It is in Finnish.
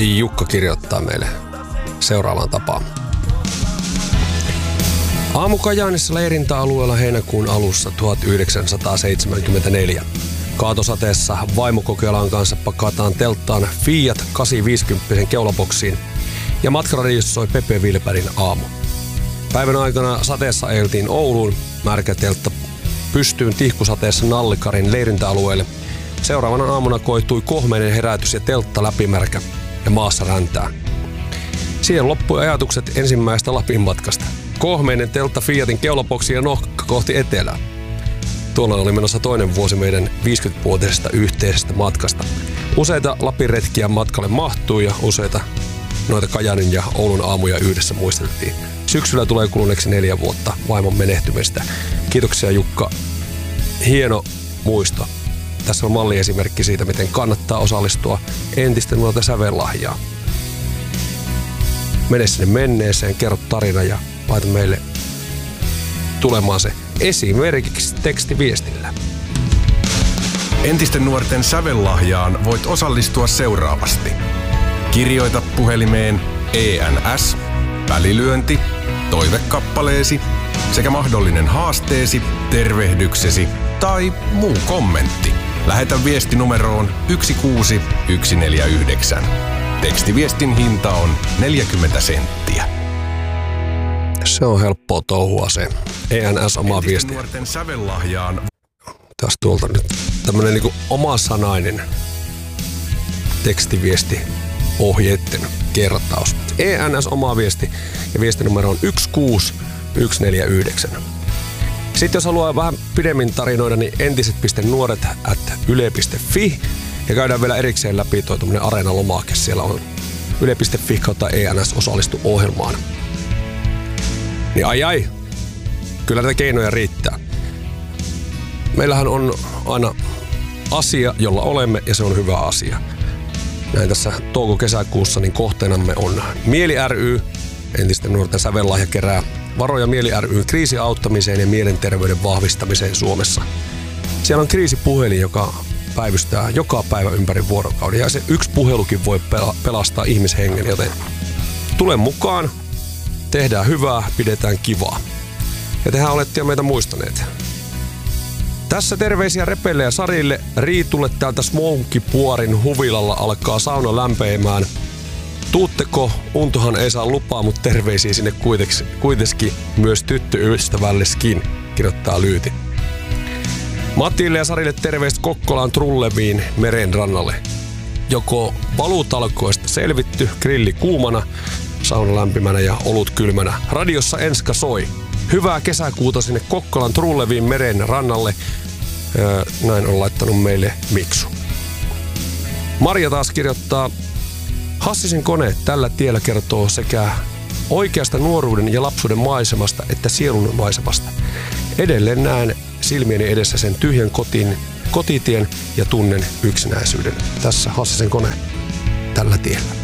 Jukka kirjoittaa meille seuraavaan tapaan. Aamu Kajaanissa leirintäalueella heinäkuun alussa 1974. Kaatosateessa vaimo Kokelaan kanssa pakataan telttaan Fiat 850 keulaboksiin ja matkaradiossa soi Pepe Wilbergin Aamu. Päivän aikana sateessa ajeltiin Ouluun, märkä teltta pystyyn tihkusateessa Nallikarin leirintäalueelle. Seuraavana aamuna koitui kohmeinen herätys ja teltta läpimärkä ja maassa räntää. Siihen loppui ajatukset ensimmäisestä Lapin matkasta. Kohmeinen teltta Fiatin keulaboksi ja nohka kohti etelää. Tuolla oli menossa toinen vuosi meidän 50-vuotisesta yhteisestä matkasta. Useita Lapin retkiä matkalle mahtui ja useita noita Kajaanin ja Oulun aamuja yhdessä muisteltiin. Syksyllä tulee kuluneeksi 4 vuotta vaimon menehtymisestä. Kiitoksia Jukka. Hieno muisto. Tässä on malliesimerkki siitä, miten kannattaa osallistua entisten nuorten sävellahjaa. Mene sinne menneeseen, kerro tarina ja laita meille tulemaan se esimerkiksi tekstiviestillä. Entisten nuorten sävellahjaan voit osallistua seuraavasti. Kirjoita puhelimeen ENS, välilyönti, toivekappaleesi sekä mahdollinen haasteesi, tervehdyksesi tai muu kommentti. Lähetä viesti numeroon 16149. Tekstiviestin hinta on 40 senttiä. Se on helppoa touhua se. ENS oma viesti. Nuorten sävellahjaan. Tässä tuolta nyt tämmönen niinku omasanainen tekstiviesti ohjeitten kertaus. ENS oma viesti ja viestinumero on 16149. Sitten jos haluaa vähän pidemmin tarinoida, niin entiset.nuoret@yle.fi ja käydään vielä erikseen läpi toi tommonen areenalomake. Siellä on yle.fi kautta ENS osallistu ohjelmaan. Niin ai, kyllä näitä keinoja riittää. Meillähän on aina asia, jolla olemme, ja se on hyvä asia. Näin tässä touko-kesäkuussa niin kohteenamme on Mieli ry, entisten nuorten sävellahja kerää varoja Mieli ry:n kriisiauttamiseen ja mielenterveyden vahvistamiseen Suomessa. Siellä on kriisipuhelin, joka päivystää joka päivä ympäri vuorokauden, ja se yksi puhelukin voi pelastaa ihmishengen, joten tule mukaan, tehdään hyvää, pidetään kivaa. Ja tehän olette jo meitä muistaneet. Tässä terveisiä Repelle ja Sarille. Riitulle täältä Smokipuorin huvilalla alkaa sauna lämpeämään. Tuutteko? Untohan ei saa lupaa, mutta terveisiä sinne kuitenkin myös tyttöystävälleskin, kirjoittaa Lyyti. Matille ja Sarille terveistä Kokkolaan trulleviin merenrannalle. Joko valuutalkoista selvitty, grilli kuumana, sauna lämpimänä ja olut kylmänä. Radiossa Enska soi. Hyvää kesäkuuta sinne Kokkolan trulleviin meren rannalle. Näin on laittanut meille Miksu. Marja taas kirjoittaa: Hassisen kone tällä tiellä kertoo sekä oikeasta nuoruuden ja lapsuuden maisemasta että sielun maisemasta. Edelleen näen silmieni edessä sen tyhjän kotitien ja tunnen yksinäisyyden. Tässä Hassisen kone tällä tiellä.